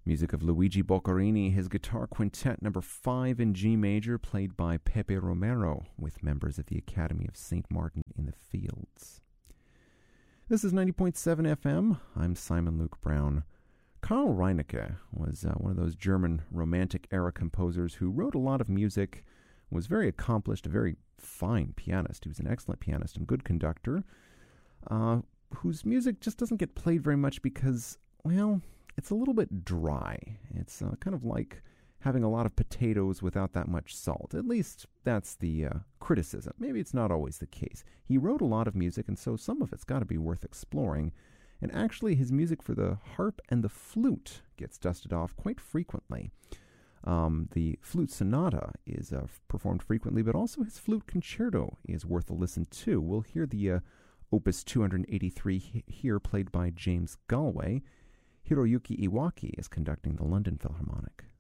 Music of Luigi Boccherini, his guitar quintet number 5 in G major, played by Pepe Romero, with members of the Academy of St. Martin in the Fields. This is 90.7 FM. I'm Simon Luke Brown. Karl Reinecke was one of those German Romantic-era composers who wrote a lot of music, was very accomplished, a very fine pianist. He was an excellent pianist and good conductor, whose music just doesn't get played very much because, well, it's a little bit dry. It's kind of like having a lot of potatoes without that much salt. At least that's the criticism. Maybe it's not always the case. He wrote a lot of music, and so some of it's got to be worth exploring. And actually, his music for the harp and the flute gets dusted off quite frequently. The flute sonata is performed frequently, but also his flute concerto is worth a listen to. We'll hear the Opus 283 here, played by James Galway. Hiroyuki Iwaki is conducting the London Philharmonic.